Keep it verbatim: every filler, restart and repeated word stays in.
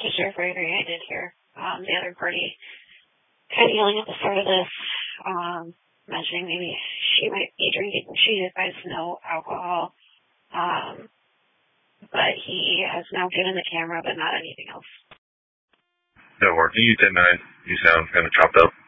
to Sheriff Gregory, I did hear um, the other party kind of yelling at the start of this, um, mentioning maybe she might be drinking. She advised no alcohol, um, but he has now given the camera, but not anything else. No work. You ten nine. You sound kind of chopped up.